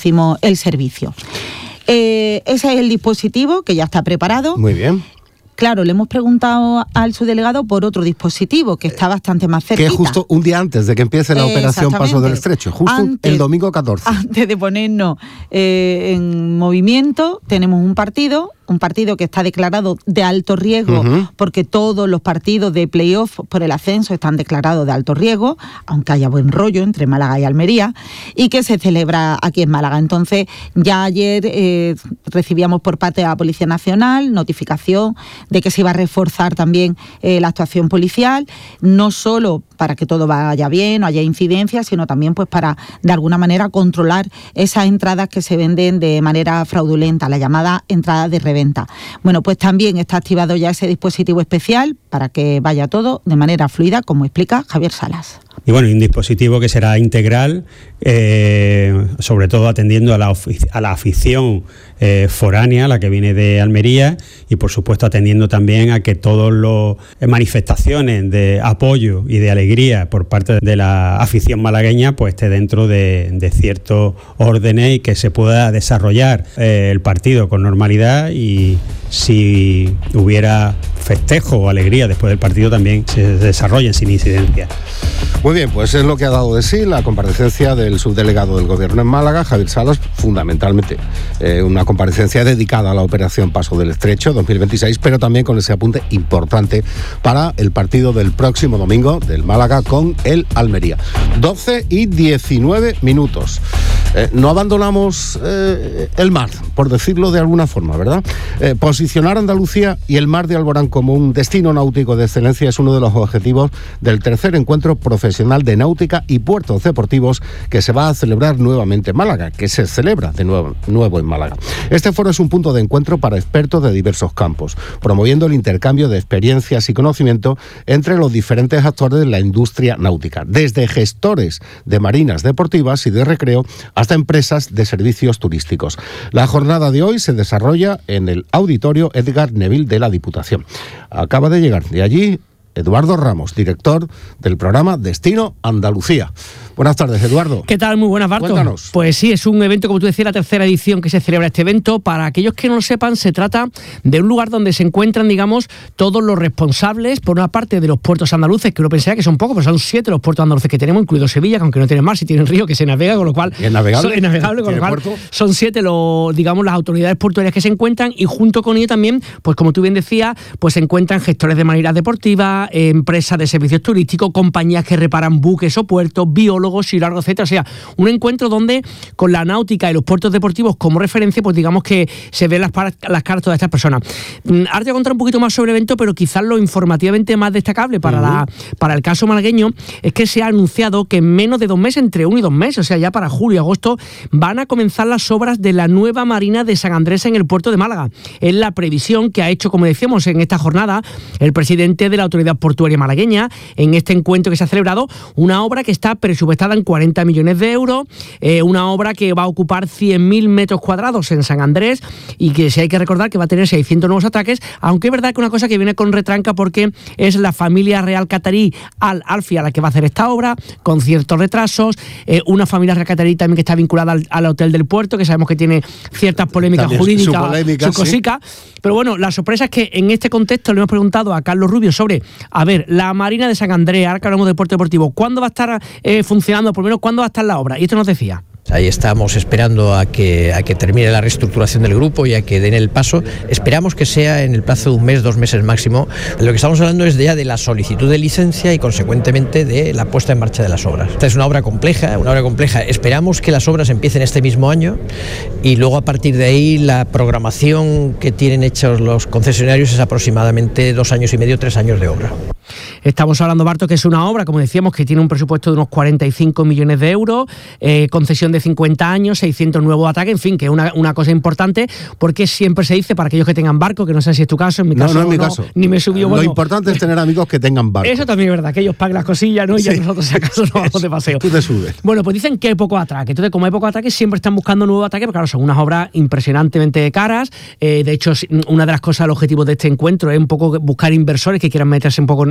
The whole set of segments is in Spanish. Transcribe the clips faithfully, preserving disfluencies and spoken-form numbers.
ofrecimos el servicio. Eh, ese es el dispositivo que ya está preparado. Muy bien. Claro, le hemos preguntado al subdelegado por otro dispositivo que está bastante más cerquita. Que justo un día antes de que empiece la operación Paso del Estrecho, justo antes, el domingo catorce. Antes de ponernos eh, en movimiento, tenemos un partido, un partido que está declarado de alto riesgo, uh-huh. porque todos los partidos de playoff por el ascenso están declarados de alto riesgo, aunque haya buen rollo entre Málaga y Almería, y que se celebra aquí en Málaga. Entonces, ya ayer eh, recibíamos por parte de la Policía Nacional notificación de que se iba a reforzar también eh, la actuación policial, no solo para que todo vaya bien, no haya incidencias, sino también pues para, de alguna manera, controlar esas entradas que se venden de manera fraudulenta, la llamada entrada de reventa. Bueno, pues también está activado ya ese dispositivo especial para que vaya todo de manera fluida, como explica Javier Salas. Y bueno, un dispositivo que será integral, eh, sobre todo atendiendo a la, ofici- a la afición eh, foránea, la que viene de Almería, y por supuesto atendiendo también a que todas las manifestaciones de apoyo y de alegría por parte de la afición malagueña pues esté dentro de, de ciertos órdenes y que se pueda desarrollar eh, el partido con normalidad, y si hubiera festejo o alegría después del partido también se desarrollen sin incidencia. Muy bien, pues es lo que ha dado de sí la comparecencia del subdelegado del Gobierno en Málaga, Javier Salas, fundamentalmente eh, una comparecencia dedicada a la operación Paso del Estrecho dos mil veintiséis, pero también con ese apunte importante para el partido del próximo domingo del Málaga con el Almería. doce y diecinueve minutos. Eh, no abandonamos eh, el mar, por decirlo de alguna forma, ¿verdad? Eh, posicionar Andalucía y el mar de Alborán como un destino náutico de excelencia es uno de los objetivos del tercer encuentro profesional de náutica y puertos deportivos que se va a celebrar nuevamente en Málaga, que se celebra de nuevo, nuevo en Málaga. Este foro es un punto de encuentro para expertos de diversos campos, promoviendo el intercambio de experiencias y conocimiento entre los diferentes actores de la industria náutica, desde gestores de marinas deportivas y de recreo hasta empresas de servicios turísticos. La jornada de hoy se desarrolla en el Auditorio Edgar Neville de la Diputación. Acaba de llegar de allí Eduardo Ramos, director del programa Destino Andalucía. Buenas tardes, Eduardo. ¿Qué tal? Muy buenas, Barto. Cuéntanos. Pues sí, es un evento, como tú decías, la tercera edición que se celebra este evento. Para aquellos que no lo sepan, se trata de un lugar donde se encuentran, digamos, todos los responsables, por una parte, de los puertos andaluces, que uno pensaría que son pocos, pero son siete los puertos andaluces que tenemos, incluido Sevilla, que aunque no tienen mar, sí tienen río, que se navega, con lo cual... ¿Es navegable? Son, es navegable, con lo cual puerto? Son siete, los, digamos, las autoridades portuarias que se encuentran, y junto con ello también, pues como tú bien decías, pues se encuentran gestores de marinas deportivas, eh, empresas de servicios turísticos, compañías que reparan buques o puertos, biólogos, hidrólogos, etcétera. O sea, un encuentro donde con la náutica y los puertos deportivos como referencia, pues digamos que se ven las, par- las caras de todas estas personas. Ahora te voy a contar un poquito más sobre el evento, pero quizás lo informativamente más destacable para, uh-huh. la, para el caso malagueño es que se ha anunciado que en menos de dos meses, entre uno y dos meses, o sea, ya para julio y agosto, van a comenzar las obras de la nueva marina de San Andrés en el puerto de Málaga. Es la previsión que ha hecho, como decíamos, en esta jornada el presidente de la Autoridad Portuaria malagueña, en este encuentro que se ha celebrado, una obra que está presupuestada en cuarenta millones de euros, eh, una obra que va a ocupar cien mil metros cuadrados en San Andrés, y que si hay que recordar que va a tener seiscientos nuevos atraques, aunque es verdad que una cosa que viene con retranca porque es la familia real catarí Al Alfia la que va a hacer esta obra, con ciertos retrasos, eh, una familia real catarí también que está vinculada al, al Hotel del Puerto, que sabemos que tiene ciertas polémicas también jurídicas, su, polémica, su cosica, sí. Pero bueno, la sorpresa es que en este contexto le hemos preguntado a Carlos Rubio sobre, a ver, la Marina de San Andrés, ahora que hablamos de deporte deportivo, ¿cuándo va a estar eh, funcionando? Por lo menos, ¿cuándo va a estar la obra? Y esto nos decía. Ahí estamos esperando a que, a que termine la reestructuración del grupo y a que den el paso. Esperamos que sea en el plazo de un mes, dos meses máximo. Lo que estamos hablando es de ya de la solicitud de licencia y, consecuentemente, de la puesta en marcha de las obras. Esta es una obra compleja, una obra compleja. Esperamos que las obras empiecen este mismo año, y luego, a partir de ahí, la programación que tienen hechos los concesionarios es aproximadamente dos años y medio, tres años de obra. Estamos hablando, Barto, que es una obra, como decíamos, que tiene un presupuesto de unos cuarenta y cinco millones de euros, eh, concesión de cincuenta años, seiscientos nuevos ataques, en fin, que es una, una cosa importante, porque siempre se dice, para aquellos que tengan barco, que no sé si es tu caso, en mi no, caso no, en mi no, caso. ni me subió. Lo bueno, importante es tener amigos que tengan barco. Eso también es verdad, que ellos paguen las cosillas, ¿no? Y sí. Ya nosotros, si acaso, nos vamos de paseo. Tú te subes. Bueno, pues dicen que hay poco atraque. Entonces, como hay poco atraque, siempre están buscando nuevos ataques, porque claro, son unas obras impresionantemente caras. Eh, de hecho, una de las cosas, los objetivos de este encuentro es un poco buscar inversores que quieran meterse un poco en esta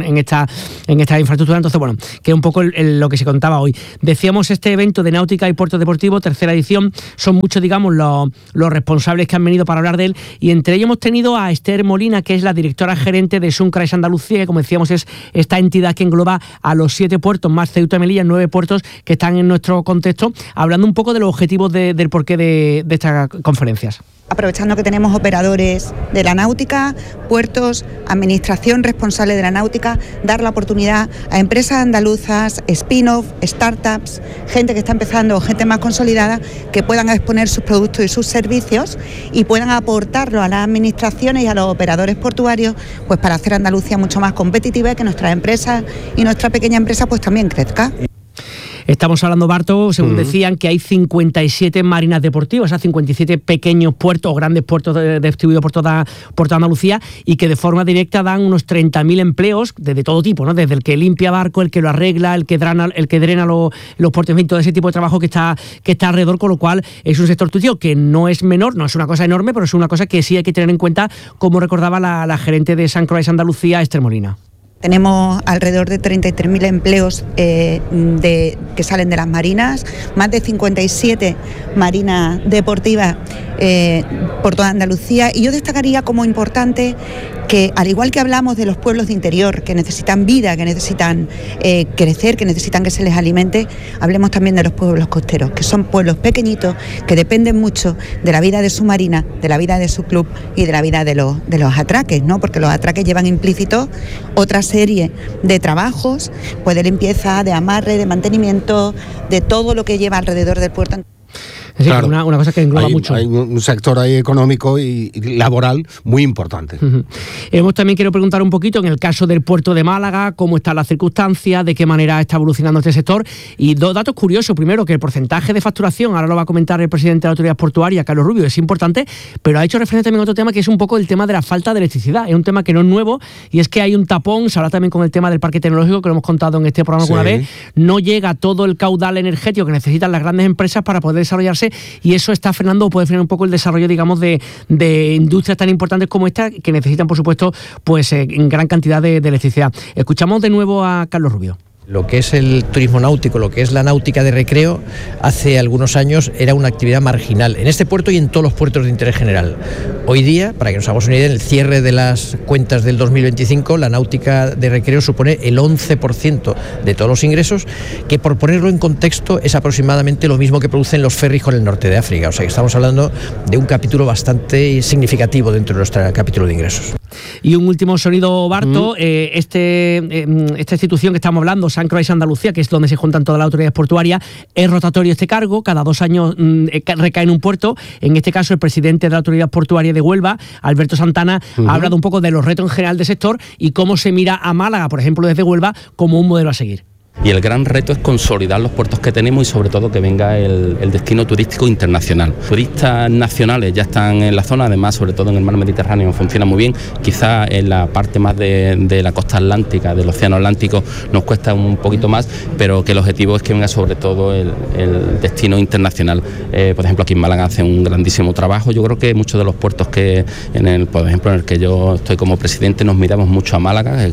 esta, en esta infraestructura. Entonces, bueno, que es un poco el, el, lo que se contaba hoy. Decíamos, este evento de náutica y puertos deportivos, tercera edición, son muchos, digamos, los, los responsables que han venido para hablar de él, y entre ellos hemos tenido a Esther Molina, que es la directora gerente de Suncraes Andalucía, que como decíamos es esta entidad que engloba a los siete puertos más Ceuta y Melilla, nueve puertos que están en nuestro contexto, hablando un poco de los objetivos de, del porqué de, de estas conferencias. Aprovechando que tenemos operadores de la náutica, puertos, administración responsable de la náutica, dar la oportunidad a empresas andaluzas, spin-off, startups, gente que está empezando, gente más consolidada, que puedan exponer sus productos y sus servicios y puedan aportarlo a las administraciones y a los operadores portuarios, pues para hacer Andalucía mucho más competitiva y que nuestras empresas y nuestra pequeña empresa pues también crezca. Estamos hablando, Barto, según uh-huh. decían, que hay cincuenta y siete marinas deportivas, o sea, cincuenta y siete pequeños puertos o grandes puertos de, de distribuidos por toda, por toda Andalucía, y que de forma directa dan unos treinta mil empleos de, de todo tipo, ¿no? Desde el que limpia barco, el que lo arregla, el que drena, el que drena lo, los puertos, en fin, todo ese tipo de trabajo que está, que está alrededor, con lo cual es un sector turístico que no es menor, no es una cosa enorme, pero es una cosa que sí hay que tener en cuenta, como recordaba la, la gerente de Suncraes Andalucía, Esther Molina. Tenemos alrededor de treinta y tres mil empleos eh, de, que salen de las marinas, más de cincuenta y siete marinas deportivas eh, por toda Andalucía. Y yo destacaría como importante que, al igual que hablamos de los pueblos de interior, que necesitan vida, que necesitan eh, crecer, que necesitan que se les alimente, hablemos también de los pueblos costeros, que son pueblos pequeñitos, que dependen mucho de la vida de su marina, de la vida de su club y de la vida de los, de los atraques, ¿no? Porque los atraques llevan implícitos otras serie de trabajos, pues de limpieza, de amarre, de mantenimiento, de todo lo que lleva alrededor del puerto. Es decir, claro, una, una cosa que engloba hay, mucho. Hay un sector ahí económico y, y laboral muy importante. Uh-huh. Hemos también quiero preguntar un poquito, en el caso del puerto de Málaga, cómo están las circunstancias, de qué manera está evolucionando este sector. Y dos datos curiosos. Primero, que el porcentaje de facturación, ahora lo va a comentar el presidente de la Autoridad Portuaria, Carlos Rubio, es importante, pero ha hecho referencia también a otro tema, que es un poco el tema de la falta de electricidad. Es un tema que no es nuevo, y es que hay un tapón. Se habla también con el tema del parque tecnológico, que lo hemos contado en este programa sí. alguna vez. No llega todo el caudal energético que necesitan las grandes empresas para poder desarrollarse, y eso está frenando o puede frenar un poco el desarrollo, digamos, de, de industrias tan importantes como esta, que necesitan, por supuesto, pues eh, en gran cantidad de, de electricidad. Escuchamos de nuevo a Carlos Rubio. Lo que es el turismo náutico, lo que es la náutica de recreo, hace algunos años era una actividad marginal en este puerto y en todos los puertos de interés general. Hoy día, para que nos hagamos una idea, en el cierre de las cuentas del dos mil veinticinco, la náutica de recreo supone el once por ciento de todos los ingresos, que, por ponerlo en contexto, es aproximadamente lo mismo que producen los ferries con el norte de África. O sea que estamos hablando de un capítulo bastante significativo dentro de nuestro capítulo de ingresos. Y un último sonido, Barto, mm. eh, este, eh, esta institución que estamos hablando, Suncraes Andalucía, que es donde se juntan todas las autoridades portuarias, es rotatorio este cargo, cada dos años mm, recae en un puerto. En este caso, el presidente de la Autoridad Portuaria de Huelva, Alberto Santana, uh-huh. ha hablado un poco de los retos en general del sector y cómo se mira a Málaga, por ejemplo, desde Huelva, como un modelo a seguir. Y el gran reto es consolidar los puertos que tenemos y sobre todo que venga el, el destino turístico internacional. Turistas nacionales ya están en la zona, además sobre todo en el mar Mediterráneo funciona muy bien. Quizá en la parte más de, de la costa atlántica, del océano Atlántico, nos cuesta un poquito más, pero que el objetivo es que venga sobre todo el, el destino internacional. Eh, por ejemplo, aquí en Málaga hacen un grandísimo trabajo. Yo creo que muchos de los puertos que, en el, por ejemplo, en el que yo estoy como presidente, nos miramos mucho a Málaga.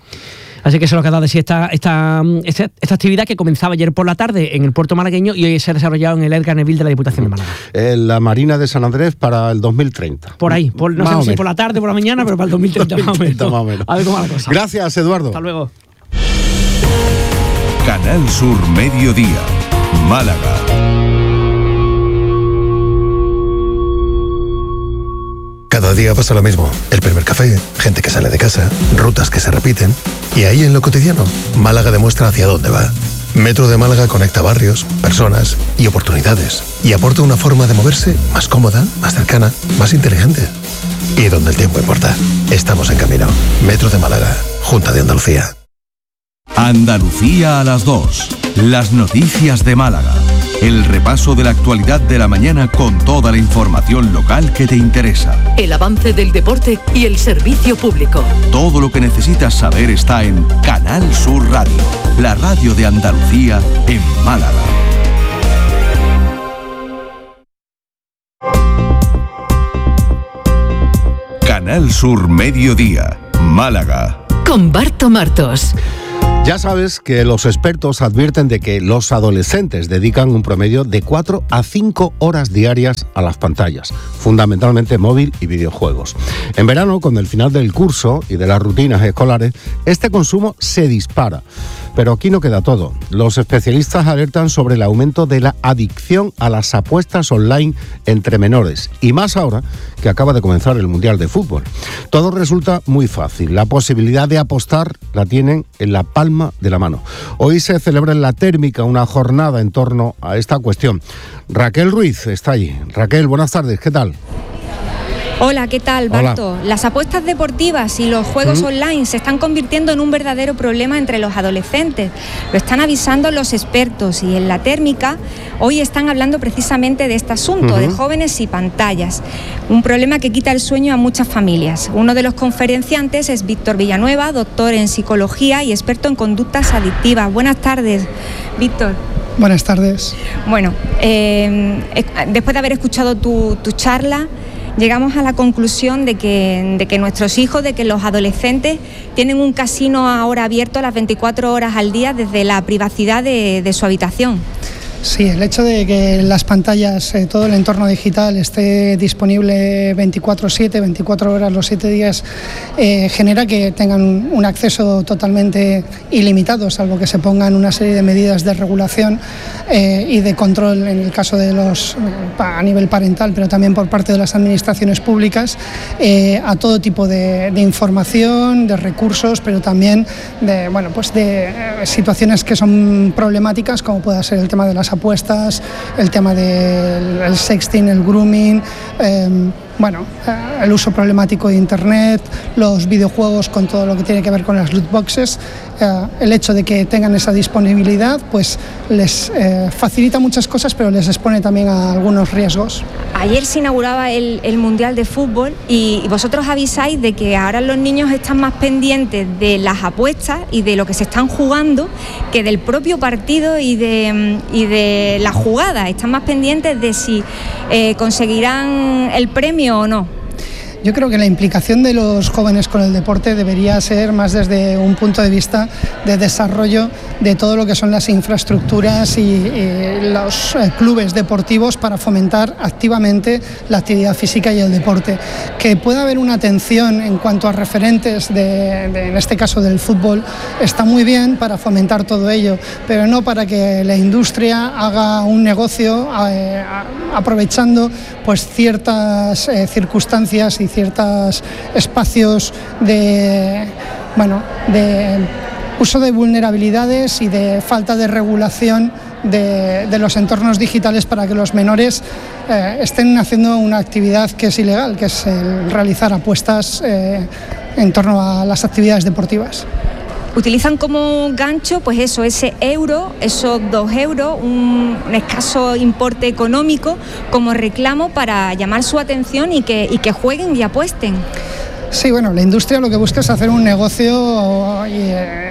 Así que eso es lo que ha dado de sí esta, esta, esta, esta actividad, que comenzaba ayer por la tarde en el puerto malagueño y hoy se ha desarrollado en el Edgar Neville de la Diputación de Málaga. Eh, la Marina de San Andrés para el dos mil treinta. Por ahí, por, no sé si por la tarde, por la mañana, pero para el dos mil treinta, más, o menos. más o menos. A ver cómo va la cosa. Gracias, Eduardo. Hasta luego. Canal Sur Mediodía, Málaga. Cada día pasa lo mismo. El primer café, gente que sale de casa, rutas que se repiten. Y ahí, en lo cotidiano, Málaga demuestra hacia dónde va. Metro de Málaga conecta barrios, personas y oportunidades. Y aporta una forma de moverse más cómoda, más cercana, más inteligente. Y donde el tiempo importa. Estamos en camino. Metro de Málaga, Junta de Andalucía. Andalucía a las dos. Las noticias de Málaga. El repaso de la actualidad de la mañana con toda la información local que te interesa. El avance del deporte y el servicio público. Todo lo que necesitas saber está en Canal Sur Radio, la radio de Andalucía en Málaga. Canal Sur Mediodía, Málaga. con Barto Martos. Ya sabes que los expertos advierten de que los adolescentes dedican un promedio de cuatro a cinco horas diarias a las pantallas, fundamentalmente móvil y videojuegos. En verano, con el final del curso y de las rutinas escolares, este consumo se dispara. Pero aquí no queda todo. Los especialistas alertan sobre el aumento de la adicción a las apuestas online entre menores, y más ahora que acaba de comenzar el Mundial de Fútbol. Todo resulta muy fácil. La posibilidad de apostar la tienen en la palma de la mano. Hoy se celebra en La Térmica una jornada en torno a esta cuestión. Raquel Ruiz está allí. Raquel, buenas tardes, ¿qué tal? Hola, ¿qué tal, Barto? Hola. Las apuestas deportivas y los juegos ¿Mm? online se están convirtiendo en un verdadero problema entre los adolescentes. Lo están avisando los expertos y en La Térmica hoy están hablando precisamente de este asunto, uh-huh. de jóvenes y pantallas. Un problema que quita el sueño a muchas familias. Uno de los conferenciantes es Víctor Villanueva, doctor en psicología y experto en conductas adictivas. Buenas tardes, Víctor. Buenas tardes. Bueno, eh, después de haber escuchado tu, tu charla, llegamos a la conclusión de que, de que nuestros hijos, de que los adolescentes tienen un casino ahora abierto las veinticuatro horas al día desde la privacidad de, de su habitación. Sí, el hecho de que las pantallas, eh, todo el entorno digital esté disponible veinticuatro siete, veinticuatro horas los siete días, eh, genera que tengan un acceso totalmente ilimitado, salvo que se pongan una serie de medidas de regulación eh, y de control en el caso de los, a nivel parental, pero también por parte de las administraciones públicas, eh, a todo tipo de, de información, de recursos, pero también de, bueno, pues de eh, situaciones que son problemáticas, como pueda ser el tema de las apuestas, el tema del sexting, el grooming, eh, bueno, eh, el uso problemático de Internet, los videojuegos con todo lo que tiene que ver con las loot boxes. Eh, el hecho de que tengan esa disponibilidad pues les eh, facilita muchas cosas, pero les expone también a algunos riesgos. Ayer se inauguraba el, el Mundial de Fútbol y vosotros avisáis de que ahora los niños están más pendientes de las apuestas y de lo que se están jugando que del propio partido y de, y de la jugada. Están más pendientes de si eh, conseguirán el premio o no. Yo creo que la implicación de los jóvenes con el deporte debería ser más desde un punto de vista de desarrollo de todo lo que son las infraestructuras y, y los eh, clubes deportivos para fomentar activamente la actividad física y el deporte. Que pueda haber una atención en cuanto a referentes, de, de, en este caso del fútbol, está muy bien para fomentar todo ello, pero no para que la industria haga un negocio eh, aprovechando pues ciertas eh, circunstancias y ciertos espacios de, bueno, de uso de vulnerabilidades y de falta de regulación de, de los entornos digitales para que los menores eh, estén haciendo una actividad que es ilegal, que es el realizar apuestas eh, en torno a las actividades deportivas. Utilizan como gancho, pues eso, ese euro, esos dos euros, un, un escaso importe económico como reclamo para llamar su atención y que, y que jueguen y apuesten. Sí, bueno, la industria lo que busca es hacer un negocio y eh,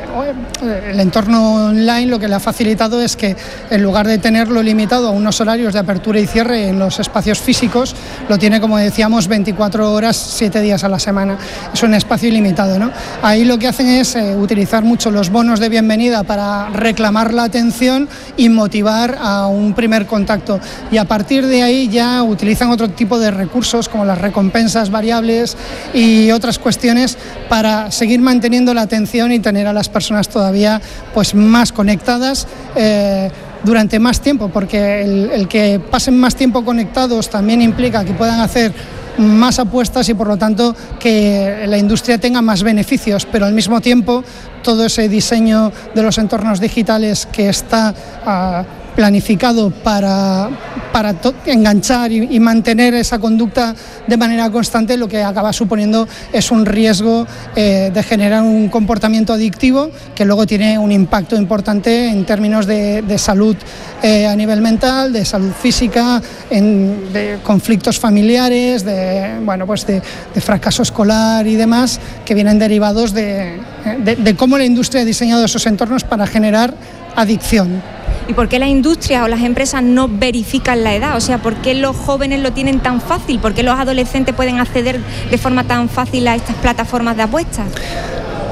el entorno online lo que le ha facilitado es que en lugar de tenerlo limitado a unos horarios de apertura y cierre en los espacios físicos, lo tiene, como decíamos, veinticuatro horas, siete días a la semana. Es un espacio ilimitado, ¿no? Ahí lo que hacen es eh, utilizar mucho los bonos de bienvenida para reclamar la atención y motivar a un primer contacto. Y a partir de ahí ya utilizan otro tipo de recursos como las recompensas variables y otras cuestiones para seguir manteniendo la atención y tener a las personas todavía pues más conectadas eh, durante más tiempo, porque el, el que pasen más tiempo conectados también implica que puedan hacer más apuestas y por lo tanto que la industria tenga más beneficios, pero al mismo tiempo todo ese diseño de los entornos digitales que está uh, planificado para, para to- enganchar y, y mantener esa conducta de manera constante, lo que acaba suponiendo es un riesgo eh, de generar un comportamiento adictivo que luego tiene un impacto importante en términos de, de salud eh, a nivel mental, de salud física, en, de conflictos familiares, de, bueno, pues de, de fracaso escolar y demás, que vienen derivados de, de, de cómo la industria ha diseñado esos entornos para generar adicción. ¿Y por qué las industrias o las empresas no verifican la edad? O sea, ¿por qué los jóvenes lo tienen tan fácil? ¿Por qué los adolescentes pueden acceder de forma tan fácil a estas plataformas de apuestas?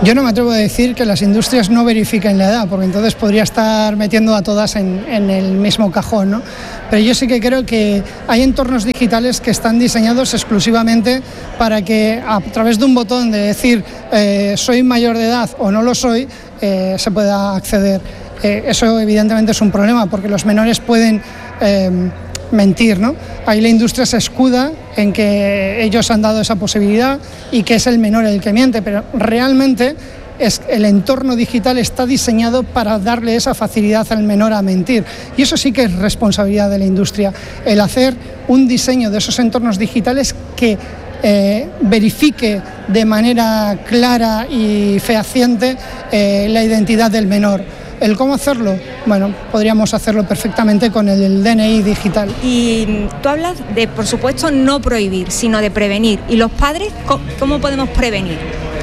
Yo no me atrevo a decir que las industrias no verifiquen la edad, porque entonces podría estar metiendo a todas en, en el mismo cajón, ¿no? Pero yo sí que creo que hay entornos digitales que están diseñados exclusivamente para que a través de un botón de decir eh, soy mayor de edad o no lo soy, eh, se pueda acceder. Eh, eso evidentemente es un problema, porque los menores pueden eh, mentir, ¿no? Ahí la industria se escuda en que ellos han dado esa posibilidad y que es el menor el que miente, pero realmente es, el entorno digital está diseñado para darle esa facilidad al menor a mentir, y eso sí que es responsabilidad de la industria, el hacer un diseño de esos entornos digitales que eh, verifique de manera clara y fehaciente eh, la identidad del menor. ¿El cómo hacerlo? Bueno, podríamos hacerlo perfectamente con el D N I digital. Y tú hablas de, por supuesto, no prohibir, sino de prevenir. ¿Y los padres, cómo podemos prevenir?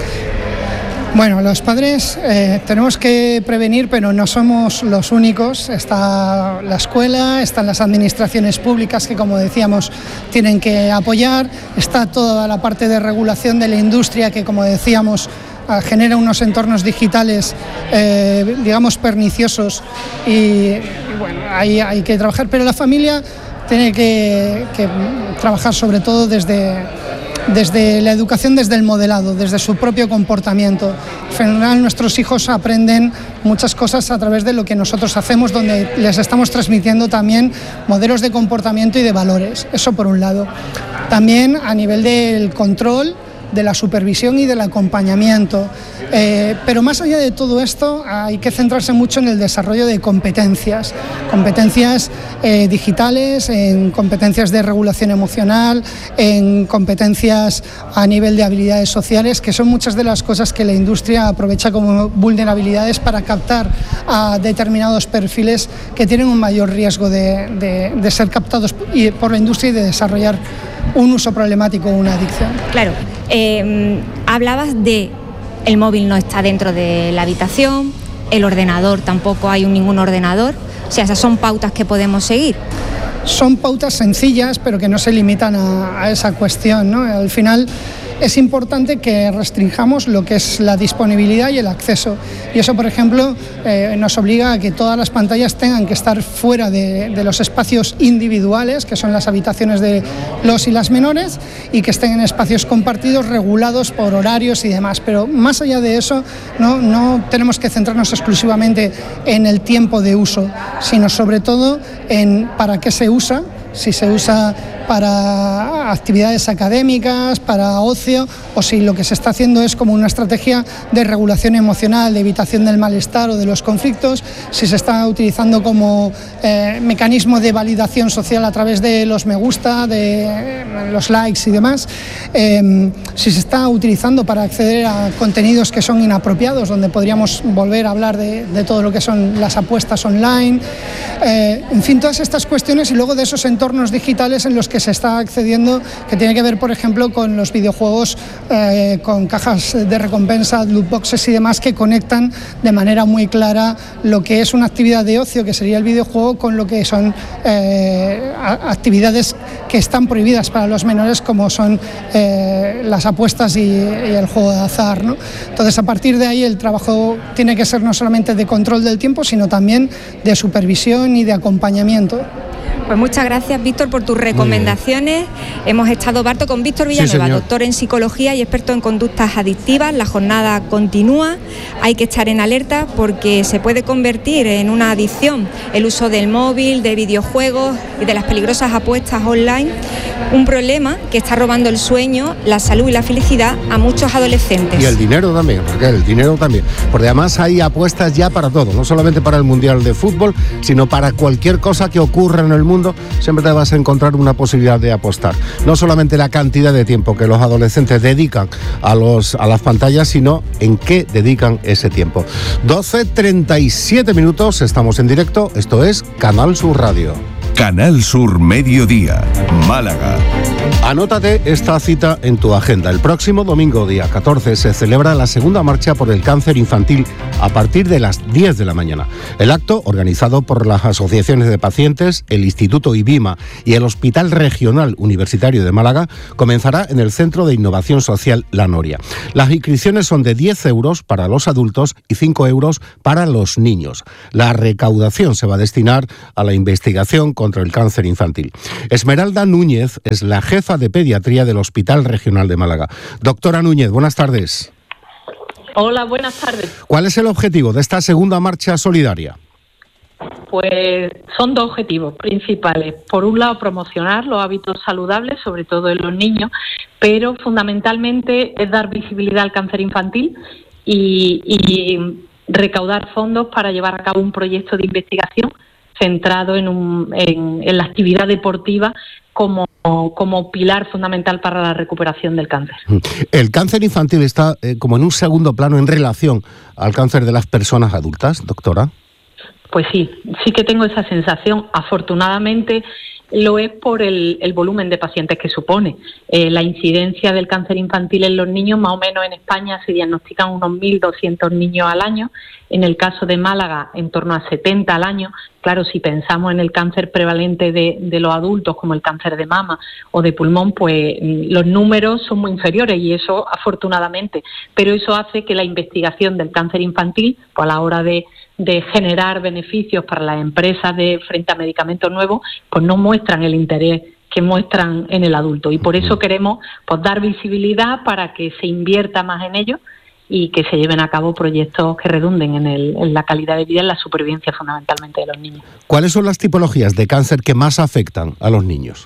Bueno, los padres eh, tenemos que prevenir, pero no somos los únicos. Está la escuela, están las administraciones públicas que, como decíamos, tienen que apoyar. Está toda la parte de regulación de la industria que, como decíamos, genera unos entornos digitales, eh, digamos, perniciosos y, y bueno, ahí hay que trabajar, pero la familia tiene que, que trabajar sobre todo desde, desde la educación, desde el modelado, desde su propio comportamiento. En general, nuestros hijos aprenden muchas cosas a través de lo que nosotros hacemos, donde les estamos transmitiendo también modelos de comportamiento y de valores, eso por un lado. También a nivel del control, de la supervisión y del acompañamiento. Eh, pero más allá de todo esto, hay que centrarse mucho en el desarrollo de competencias, competencias eh, digitales, en competencias de regulación emocional, en competencias a nivel de habilidades sociales, que son muchas de las cosas que la industria aprovecha como vulnerabilidades para captar a determinados perfiles que tienen un mayor riesgo de, de, de ser captados por la industria y de desarrollar un uso problemático o una adicción. Claro, eh, hablabas de el móvil no está dentro de la habitación, el ordenador tampoco hay un, ningún ordenador, o sea, esas son pautas que podemos seguir. Son pautas sencillas, pero que no se limitan a, a esa cuestión, ¿no? Al final es importante que restringamos lo que es la disponibilidad y el acceso. Y eso, por ejemplo, eh, nos obliga a que todas las pantallas tengan que estar fuera de, de los espacios individuales, que son las habitaciones de los y las menores, y que estén en espacios compartidos, regulados por horarios y demás. Pero más allá de eso, no, no tenemos que centrarnos exclusivamente en el tiempo de uso, sino sobre todo en para qué se usa, si se usa para actividades académicas, para ocio, o si lo que se está haciendo es como una estrategia de regulación emocional, de evitación del malestar o de los conflictos, si se está utilizando como eh, mecanismo de validación social a través de los me gusta, de eh, los likes y demás, eh, si se está utilizando para acceder a contenidos que son inapropiados, donde podríamos volver a hablar de, de todo lo que son las apuestas online, eh, en fin, todas estas cuestiones, y luego de esos entornos digitales en los que se está accediendo, que tiene que ver, por ejemplo, con los videojuegos, eh, con cajas de recompensa, loot boxes y demás, que conectan de manera muy clara lo que es una actividad de ocio, que sería el videojuego, con lo que son eh, actividades que están prohibidas para los menores, como son eh, las apuestas y, y el juego de azar, ¿no? Entonces, a partir de ahí, el trabajo tiene que ser no solamente de control del tiempo, sino también de supervisión y de acompañamiento. Pues muchas gracias, Víctor, por tus recomendaciones. Hemos estado, Barto, con Víctor Villanueva, sí, doctor en psicología y experto en conductas adictivas. La jornada continúa, hay que estar en alerta porque se puede convertir en una adicción el uso del móvil, de videojuegos y de las peligrosas apuestas online, un problema que está robando el sueño, la salud y la felicidad a muchos adolescentes. Y el dinero también, Raquel, el dinero también, porque además hay apuestas ya para todo, no solamente para el Mundial de Fútbol, sino para cualquier cosa que ocurra en el mundo. Siempre te vas a encontrar una posibilidad de apostar. No solamente la cantidad de tiempo que los adolescentes dedican a, los, a las pantallas, sino en qué dedican ese tiempo. doce treinta y siete minutos, estamos en directo, esto es Canal Sur Radio. Canal Sur Mediodía, Málaga. Anótate esta cita en tu agenda. El próximo domingo, día catorce, se celebra la segunda marcha por el cáncer infantil a partir de las diez de la mañana. El acto, organizado por las asociaciones de pacientes, el Instituto IBIMA y el Hospital Regional Universitario de Málaga, comenzará en el Centro de Innovación Social La Noria. Las inscripciones son de diez euros para los adultos y cinco euros para los niños. La recaudación se va a destinar a la investigación contra el cáncer infantil. Esmeralda Núñez es la jefa de pediatría del Hospital Regional de Málaga. Doctora Núñez, buenas tardes. Hola, buenas tardes. ¿Cuál es el objetivo de esta segunda marcha solidaria? Pues son dos objetivos principales. Por un lado, promocionar los hábitos saludables, sobre todo en los niños, pero fundamentalmente es dar visibilidad al cáncer infantil y, y recaudar fondos para llevar a cabo un proyecto de investigación centrado en, un, en, en la actividad deportiva como, como pilar fundamental para la recuperación del cáncer. ¿El cáncer infantil está eh, como en un segundo plano en relación al cáncer de las personas adultas, doctora? Pues sí, sí que tengo esa sensación. Afortunadamente lo es por el, el volumen de pacientes que supone. Eh, la incidencia del cáncer infantil en los niños, más o menos en España se diagnostican unos mil doscientos niños al año. En el caso de Málaga, en torno a setenta al año. Claro, si pensamos en el cáncer prevalente de, de los adultos, como el cáncer de mama o de pulmón, pues los números son muy inferiores y eso afortunadamente. Pero eso hace que la investigación del cáncer infantil, pues a la hora de, de generar beneficios para las empresas de frente a medicamentos nuevos, pues no muestran el interés que muestran en el adulto. Y por eso queremos pues dar visibilidad para que se invierta más en ello y que se lleven a cabo proyectos que redunden en, el, en la calidad de vida y en la supervivencia fundamentalmente de los niños. ¿Cuáles son las tipologías de cáncer que más afectan a los niños?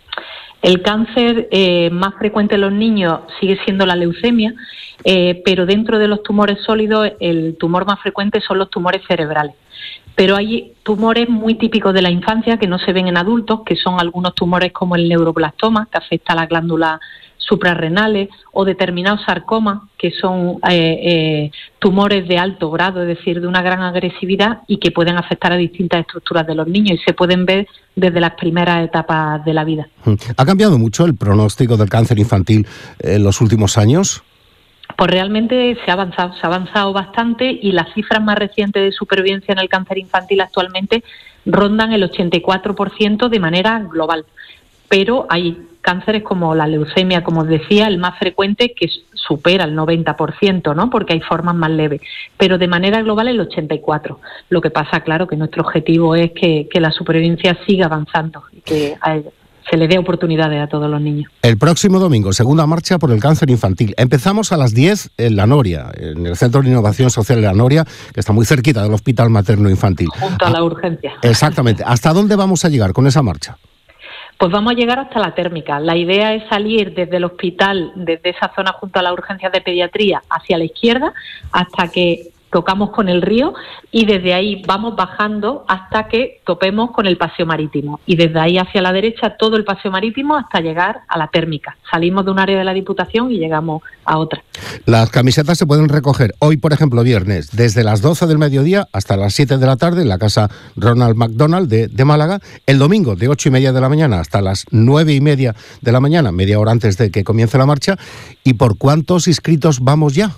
El cáncer eh, más frecuente en los niños sigue siendo la leucemia, eh, pero dentro de los tumores sólidos el tumor más frecuente son los tumores cerebrales. Pero hay tumores muy típicos de la infancia que no se ven en adultos, que son algunos tumores como el neuroblastoma, que afecta a las glándulas suprarrenales, o determinados sarcomas, que son eh, eh, tumores de alto grado, es decir, de una gran agresividad y que pueden afectar a distintas estructuras de los niños y se pueden ver desde las primeras etapas de la vida. ¿Ha cambiado mucho el pronóstico del cáncer infantil en los últimos años? Pues realmente se ha avanzado, se ha avanzado bastante y las cifras más recientes de supervivencia en el cáncer infantil actualmente rondan el ochenta y cuatro por ciento de manera global. Pero hay cánceres como la leucemia, como os decía, el más frecuente, que supera el noventa por ciento, ¿no? Porque hay formas más leves. Pero de manera global el ochenta y cuatro por ciento. Lo que pasa, claro, que nuestro objetivo es que, que la supervivencia siga avanzando y que hay, se le dé oportunidades a todos los niños. El próximo domingo, segunda marcha por el cáncer infantil. Empezamos a las diez en La Noria, en el Centro de Innovación Social de La Noria, que está muy cerquita del Hospital Materno Infantil. Junto a la urgencia. Exactamente. ¿Hasta dónde vamos a llegar con esa marcha? Pues vamos a llegar hasta la térmica. La idea es salir desde el hospital, desde esa zona junto a las urgencias de pediatría, hacia la izquierda, hasta que tocamos con el río y desde ahí vamos bajando hasta que topemos con el paseo marítimo. Y desde ahí hacia la derecha todo el paseo marítimo hasta llegar a la térmica. Salimos de un área de la Diputación y llegamos a otra. Las camisetas se pueden recoger hoy, por ejemplo, viernes, desde las doce del mediodía hasta las siete de la tarde en la Casa Ronald McDonald de, de Málaga. El domingo de ocho y media de la mañana hasta las nueve y media de la mañana, media hora antes de que comience la marcha. ¿Y por cuántos inscritos vamos ya?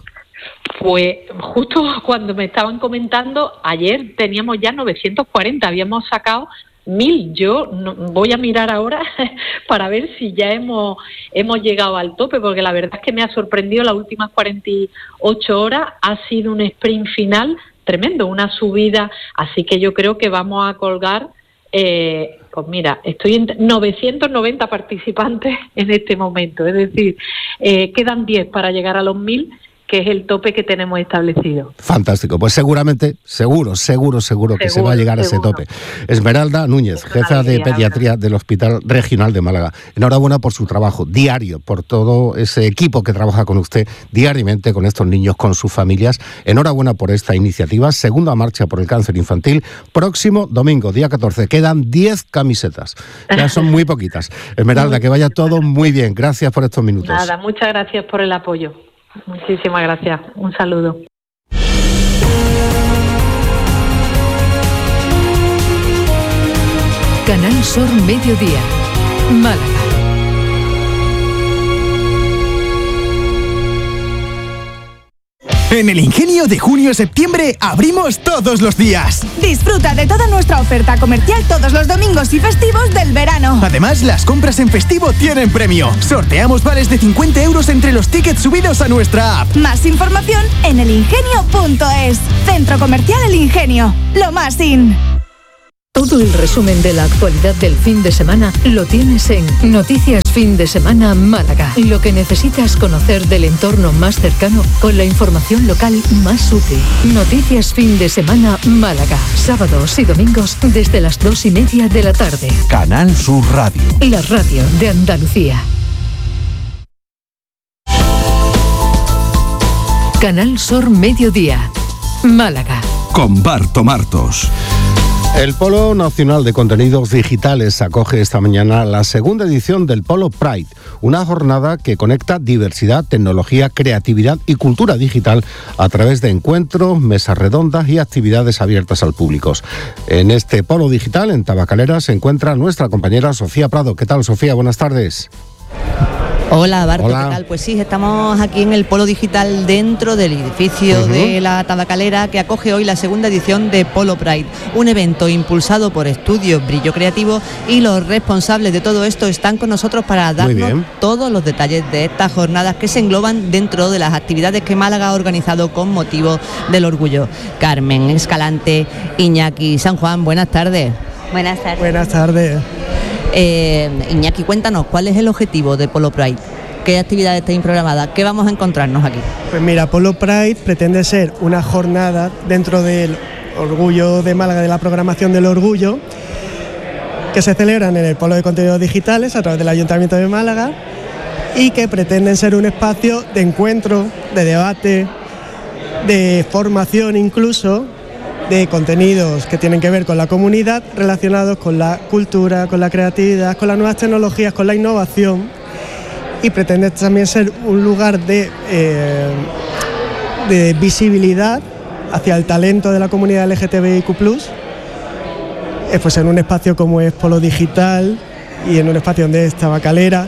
Pues justo cuando me estaban comentando, ayer teníamos ya novecientos cuarenta, habíamos sacado mil. Yo no, voy a mirar ahora para ver si ya hemos hemos llegado al tope, porque la verdad es que me ha sorprendido las últimas cuarenta y ocho horas, ha sido un sprint final tremendo, una subida, así que yo creo que vamos a colgar, eh, pues mira, estoy en novecientos noventa participantes en este momento, es decir, eh, quedan diez para llegar a los mil, que es el tope que tenemos establecido. Fantástico, pues seguramente, seguro, seguro, seguro que seguro, se va a llegar seguro. a ese tope. Esmeralda Núñez, jefa de pediatría del Hospital Regional de Málaga. Enhorabuena por su trabajo diario, por todo ese equipo que trabaja con usted diariamente con estos niños, con sus familias. Enhorabuena por esta iniciativa, segunda marcha por el cáncer infantil, próximo domingo, día catorce. Quedan diez camisetas, ya son muy poquitas. Esmeralda, que vaya todo muy bien. Gracias por estos minutos. Nada, muchas gracias por el apoyo. Muchísimas gracias. Un saludo. Canal Sur Mediodía, Málaga. En el Ingenio de junio a septiembre abrimos todos los días. Disfruta de toda nuestra oferta comercial todos los domingos y festivos del verano. Además, las compras en festivo tienen premio. Sorteamos vales de cincuenta euros entre los tickets subidos a nuestra app. Más información en elingenio punto es. Centro Comercial El Ingenio. Lo más in. Todo el resumen de la actualidad del fin de semana lo tienes en Noticias Fin de Semana Málaga. Lo que necesitas conocer del entorno más cercano con la información local más útil. Noticias Fin de Semana Málaga. Sábados y domingos desde las dos y media de la tarde. Canal Sur Radio. La radio de Andalucía. Canal Sur Mediodía. Málaga. Con Barto Martos. El Polo Nacional de Contenidos Digitales acoge esta mañana la segunda edición del Polo Pride, una jornada que conecta diversidad, tecnología, creatividad y cultura digital a través de encuentros, mesas redondas y actividades abiertas al público. En este Polo Digital, en Tabacalera, se encuentra nuestra compañera Sofía Prado. ¿Qué tal, Sofía? Buenas tardes. Hola, Barto, Hola. ¿qué tal? Pues sí, estamos aquí en el Polo Digital dentro del edificio uh-huh. de la Tabacalera, que acoge hoy la segunda edición de Polo Pride, un evento impulsado por Estudios Brillo Creativo, y los responsables de todo esto están con nosotros para darnos todos los detalles de estas jornadas que se engloban dentro de las actividades que Málaga ha organizado con motivo del orgullo. Carmen Escalante, Iñaki San Juan, buenas tardes. Buenas tardes. Buenas tardes. Eh, Iñaki, cuéntanos, ¿cuál es el objetivo de Polo Pride? ¿Qué actividades tenéis programadas? ¿Qué vamos a encontrarnos aquí? Pues mira, Polo Pride pretende ser una jornada dentro del Orgullo de Málaga, de la programación del Orgullo, que se celebran en el Polo de Contenidos Digitales a través del Ayuntamiento de Málaga y que pretenden ser un espacio de encuentro, de debate, de formación incluso, de contenidos que tienen que ver con la comunidad, relacionados con la cultura, con la creatividad, con las nuevas tecnologías, con la innovación, y pretende también ser un lugar de, eh, de visibilidad hacia el talento de la comunidad L G T B I Q plus, eh, pues en un espacio como es Polo Digital y en un espacio donde es Tabacalera,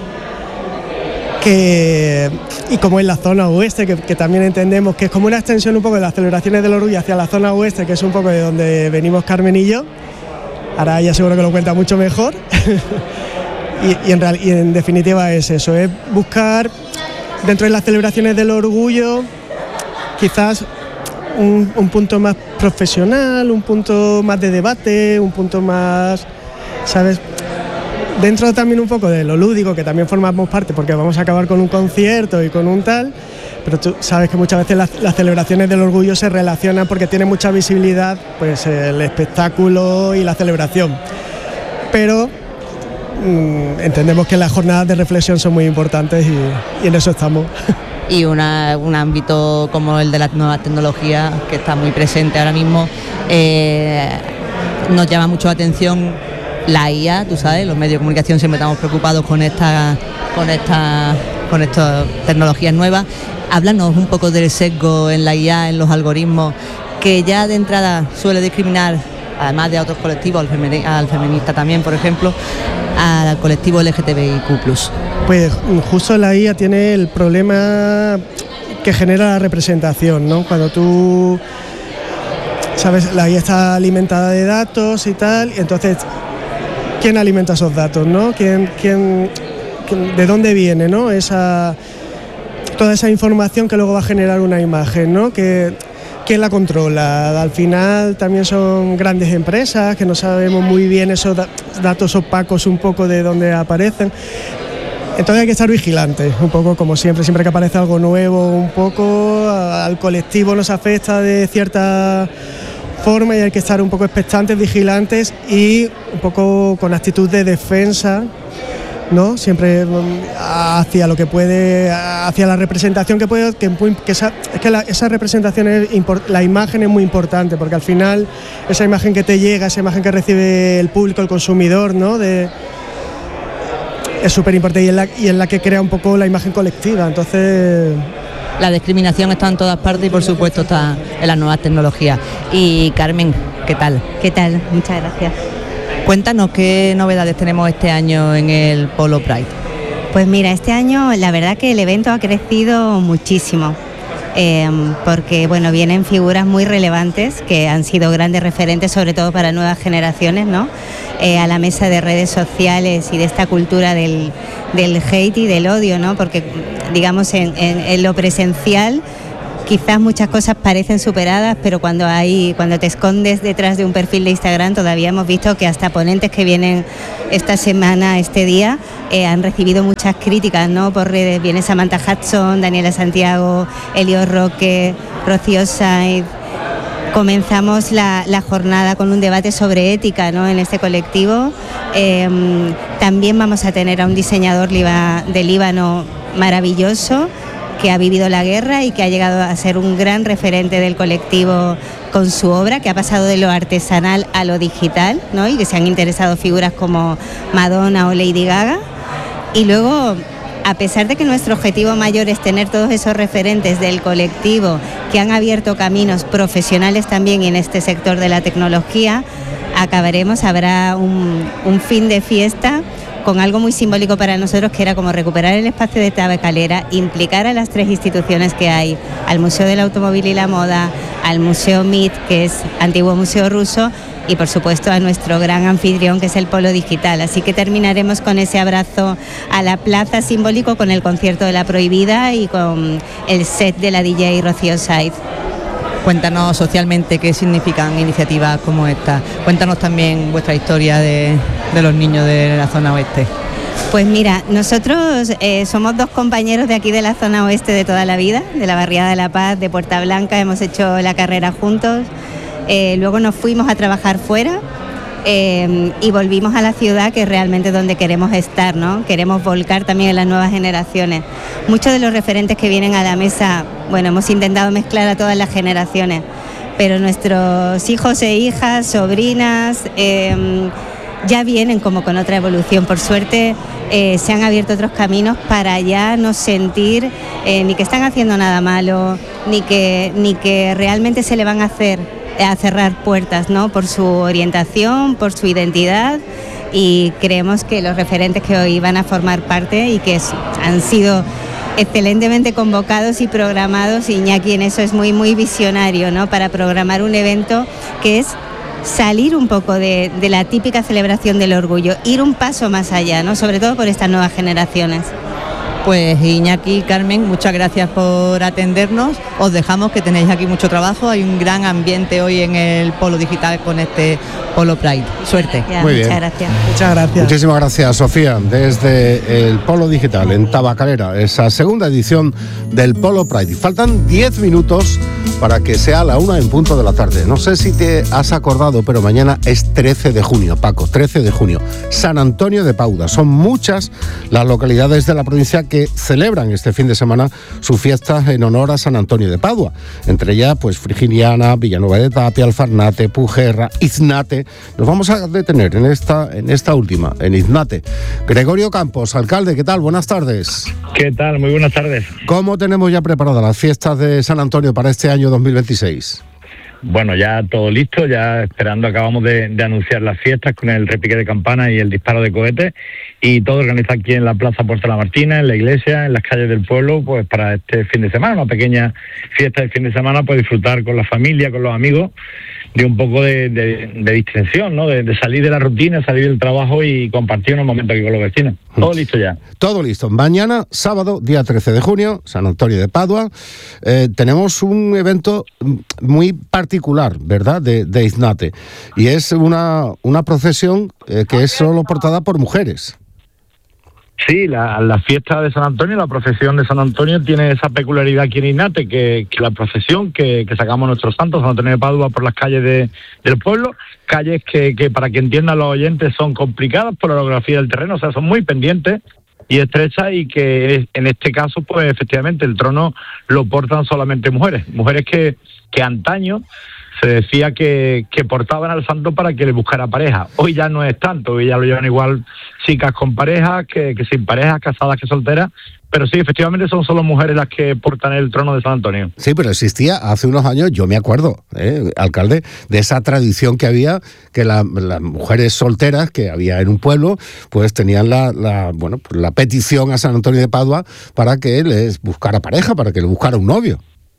que, y como es la zona oeste, que, que también entendemos que es como una extensión un poco de las celebraciones del orgullo hacia la zona oeste, que es un poco de donde venimos Carmen y yo. Ahora ella seguro que lo cuenta mucho mejor. y, y, en real, y en definitiva es eso, es buscar dentro de las celebraciones del orgullo quizás un, un punto más profesional, un punto más de debate, un punto más, ¿sabes?, dentro también un poco de lo lúdico, que también formamos parte, porque vamos a acabar con un concierto y con un tal, pero tú sabes que muchas veces las, las celebraciones del orgullo se relacionan porque tiene mucha visibilidad, pues el espectáculo y la celebración. Pero mmm, entendemos que las jornadas de reflexión son muy importantes y, y en eso estamos. Y una, un ámbito como el de las nuevas tecnologías, que está muy presente ahora mismo, eh, nos llama mucho la atención la I A. Tú sabes, los medios de comunicación siempre estamos preocupados con esta, con esta, con estas tecnologías nuevas. Háblanos un poco del sesgo en la I A, en los algoritmos, que ya de entrada suele discriminar, además de a otros colectivos, al, femini, al feminista también, por ejemplo, al colectivo L G T B I Q plus. Pues justo la I A tiene el problema que genera la representación, ¿no? Cuando tú, sabes, la I A está alimentada de datos y tal, y entonces ¿quién alimenta esos datos, no? ¿Quién, quién, quién, de dónde viene, no? Esa, toda esa información que luego va a generar una imagen, ¿no? Que, ¿quién la controla? Al final también son grandes empresas que no sabemos muy bien esos da- datos opacos un poco de dónde aparecen. Entonces hay que estar vigilantes, un poco como siempre, siempre que aparece algo nuevo, un poco al colectivo nos afecta de cierta forma y hay que estar un poco expectantes, vigilantes y un poco con actitud de defensa, ¿no? Siempre hacia lo que puede, hacia la representación que puede, que, que esa, es que la, esa representación es import, la imagen es muy importante, porque al final esa imagen que te llega, esa imagen que recibe el público, el consumidor, ¿no? De, es súper importante y es la, y es la que crea un poco la imagen colectiva, entonces. La discriminación está en todas partes y por supuesto está en las nuevas tecnologías. Y Carmen, ¿qué tal? ¿Qué tal? Muchas gracias. Cuéntanos qué novedades tenemos este año en el Polo Pride. Pues mira, este año la verdad que el evento ha crecido muchísimo. eh, porque bueno, vienen figuras muy relevantes que han sido grandes referentes, sobre todo para nuevas generaciones, ¿no? Eh, a la mesa de redes sociales y de esta cultura del, del hate y del odio, ¿no? Porque digamos en, en, en lo presencial quizás muchas cosas parecen superadas, pero cuando hay, cuando te escondes detrás de un perfil de Instagram, todavía hemos visto que hasta ponentes que vienen esta semana, este día, eh, han recibido muchas críticas, ¿no? Por redes. Viene Samantha Hudson, Daniela Santiago, Elio Roque, Rocío Sainz. Comenzamos la, la jornada con un debate sobre ética, ¿no? En este colectivo. Eh, también vamos a tener a un diseñador liba, de Líbano maravilloso, que ha vivido la guerra y que ha llegado a ser un gran referente del colectivo con su obra, que ha pasado de lo artesanal a lo digital, ¿no? Y que se han interesado figuras como Madonna o Lady Gaga. Y luego, a pesar de que nuestro objetivo mayor es tener todos esos referentes del colectivo que han abierto caminos profesionales también en este sector de la tecnología, acabaremos, habrá un, un fin de fiesta con algo muy simbólico para nosotros, que era como recuperar el espacio de Tabacalera, implicar a las tres instituciones que hay, al Museo del Automóvil y la Moda, al Museo M I T, que es antiguo museo ruso, y por supuesto a nuestro gran anfitrión, que es el Polo Digital. Así que terminaremos con ese abrazo a la plaza simbólico, con el concierto de La Prohibida y con el set de la D J Rocío Sainz. Cuéntanos socialmente qué significan iniciativas como esta. Cuéntanos también vuestra historia de, de los niños de la zona oeste. Pues mira, nosotros eh, somos dos compañeros de aquí de la zona oeste de toda la vida, de la Barriada de la Paz, de Puerta Blanca, hemos hecho la carrera juntos, eh, luego nos fuimos a trabajar fuera. Eh, y volvimos a la ciudad, que es realmente donde queremos estar, ¿no? Queremos volcar también en las nuevas generaciones. Muchos de los referentes que vienen a la mesa, bueno, hemos intentado mezclar a todas las generaciones, pero nuestros hijos e hijas, sobrinas, eh, ya vienen como con otra evolución. Por suerte eh, se han abierto otros caminos para ya no sentir eh, ni que están haciendo nada malo, ni que, ni que realmente se le van a hacer a cerrar puertas, ¿no? Por su orientación, por su identidad, y creemos que los referentes que hoy van a formar parte y que es, han sido excelentemente convocados y programados, Iñaki en eso es muy muy visionario, ¿no? Para programar un evento que es salir un poco de, de la típica celebración del orgullo, ir un paso más allá, ¿no? Sobre todo por estas nuevas generaciones. Pues Iñaki, Carmen, muchas gracias por atendernos. Os dejamos, que tenéis aquí mucho trabajo. Hay un gran ambiente hoy en el Polo Digital con este Polo Pride. Suerte. Ya, Muy bien. Muchas gracias. Muchas gracias. Muchísimas gracias, Sofía. Desde el Polo Digital en Tabacalera, esa segunda edición del Polo Pride. Faltan diez minutos para que sea la una en punto de la tarde. No sé si te has acordado, pero mañana es trece de junio, Paco, trece de junio. San Antonio de Padua. Son muchas las localidades de la provincia que que celebran este fin de semana sus fiestas en honor a San Antonio de Padua. Entre ellas, pues Frigiliana, Villanueva de Tapia, Alfarnate, Pujerra, Iznate. Nos vamos a detener en esta, en esta última, en Iznate. Gregorio Campos, alcalde, ¿qué tal? Buenas tardes. ¿Qué tal? Muy buenas tardes. ¿Cómo tenemos ya preparadas las fiestas de San Antonio para este año dos mil veintiséis? Bueno, ya todo listo, ya esperando, acabamos de, de anunciar las fiestas con el repique de campana y el disparo de cohetes, y todo organizado aquí en la Plaza Puerta La Martina, en la iglesia, en las calles del pueblo, pues para este fin de semana, una pequeña fiesta de fin de semana, pues disfrutar con la familia, con los amigos, de un poco de, de, de distensión, ¿no? De, de salir de la rutina, salir del trabajo y compartir unos momentos aquí con los vecinos. Todo listo ya. Todo listo. Mañana, sábado, día trece de junio, San Antonio de Padua, eh, tenemos un evento muy particular, ¿verdad?, de, de Iznate. Y es una, una procesión eh, que es solo portada por mujeres. Sí, la, la fiesta de San Antonio, la procesión de San Antonio tiene esa peculiaridad aquí en Iznate, que, que la procesión que, que sacamos nuestros santos, San Antonio de Padua, por las calles de, del pueblo, calles que, que para que entiendan los oyentes son complicadas por la orografía del terreno, o sea, son muy pendientes y estrechas, y que en este caso, pues efectivamente, el trono lo portan solamente mujeres, mujeres que, que antaño se decía que, que portaban al santo para que le buscara pareja. Hoy ya no es tanto, hoy ya lo llevan igual chicas con parejas, que, que sin parejas, casadas que solteras, pero sí, efectivamente son solo mujeres las que portan el trono de San Antonio. Sí, pero existía hace unos años, yo me acuerdo, ¿eh, alcalde, de esa tradición que había, que la, las mujeres solteras que había en un pueblo, pues tenían la, la, bueno, la petición a San Antonio de Padua para que les buscara pareja, para que le buscara un novio.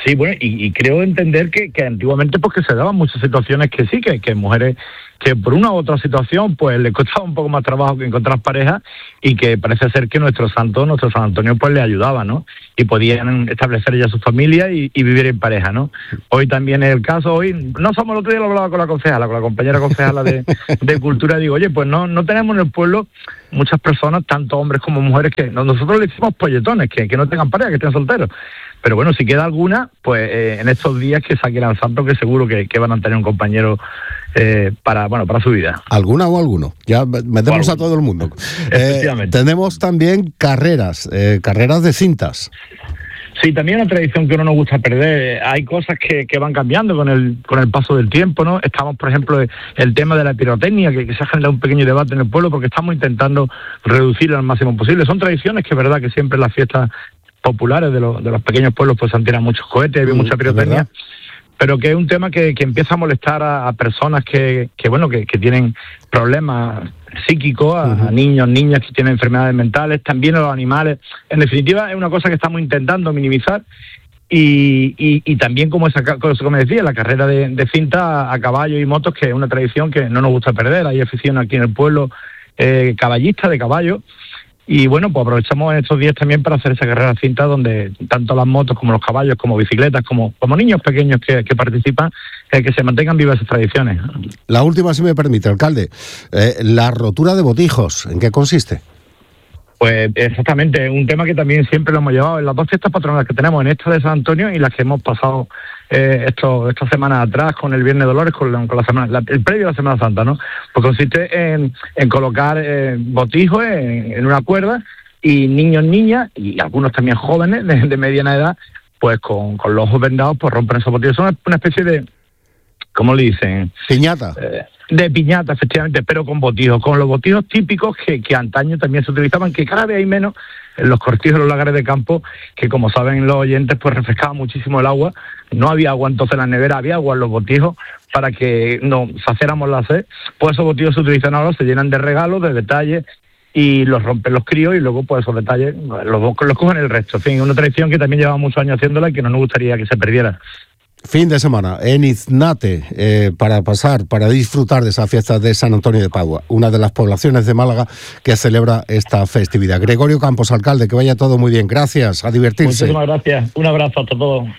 Sí, bueno, y, y creo entender que, que antiguamente pues que se daban muchas situaciones que sí, que, que mujeres que por una u otra situación pues les costaba un poco más trabajo que encontrar pareja y que parece ser que nuestro santo, nuestro San Antonio pues le ayudaba, ¿no? Y podían establecer ya su familia y, y vivir en pareja, ¿no? Hoy también es el caso, hoy no somos, el otro día lo hablaba con la concejala, con la compañera concejala de, de Cultura, digo, oye, pues no, no tenemos en el pueblo muchas personas, tanto hombres como mujeres, que nosotros le decimos polletones, que, que no tengan pareja, que estén solteros. Pero bueno, si queda alguna, pues eh, en estos días que saquen al santo, que seguro que, que van a tener un compañero eh, para bueno para su vida. ¿Alguna o alguno? Ya metemos a todo el mundo. Efectivamente. Eh, tenemos también carreras, eh, carreras de cintas. Sí, también una tradición que no nos gusta perder. Hay cosas que, que van cambiando con el con el paso del tiempo, ¿no? Estamos, por ejemplo, el tema de la pirotecnia, que, que se ha generado un pequeño debate en el pueblo porque estamos intentando reducirlo al máximo posible. Son tradiciones que es verdad que siempre en las fiestas populares de los, de los pequeños pueblos pues se han tirado muchos cohetes, hay mm, mucha pirotecnia, pero que es un tema que, que empieza a molestar a, a personas que, que bueno que, que tienen problemas psíquicos, a, uh-huh. a niños, niñas que tienen enfermedades mentales, también a los animales. En definitiva, es una cosa que estamos intentando minimizar y, y, y también, como esa, como decía, la carrera de, de cinta a caballo y motos, que es una tradición que no nos gusta perder. Hay afición aquí en el pueblo eh, caballista de caballo. Y bueno, pues aprovechamos en estos días también para hacer esa carrera cinta donde tanto las motos como los caballos, como bicicletas, como, como niños pequeños que, que participan, eh, que se mantengan vivas esas tradiciones. La última, si me permite, alcalde, eh, la rotura de botijos, ¿en qué consiste? Pues exactamente, un tema que también siempre lo hemos llevado en las dos fiestas patronales que tenemos, en esta de San Antonio y las que hemos pasado eh, esto, estas semanas atrás con el Viernes de Dolores, con la, con la semana, la, el previo a la Semana Santa, ¿no? Pues consiste en, en colocar eh, botijos en, en una cuerda y niños, niñas y algunos también jóvenes de, de mediana edad, pues con, con los ojos vendados, pues rompen esos botijos. Son una especie de, ¿cómo le dicen? Piñata. Eh, de piñata, efectivamente, pero con botijos, con los botijos típicos que, que antaño también se utilizaban, que cada vez hay menos en los cortijos de los lagares de campo, que como saben los oyentes, pues refrescaba muchísimo el agua. No había agua entonces en la nevera, había agua en los botijos para que nos saciáramos la sed. Pues esos botijos se utilizan ahora, se llenan de regalos, de detalles, y los rompen los críos y luego pues esos detalles los, los cogen el resto. En fin, una tradición que también lleva muchos años haciéndola y que no nos gustaría que se perdiera. Fin de semana en Iznate, eh, para pasar, para disfrutar de esa fiesta de San Antonio de Padua, una de las poblaciones de Málaga que celebra esta festividad. Gregorio Campos, alcalde, que vaya todo muy bien. Gracias, a divertirse. Muchísimas gracias. Un abrazo a todos.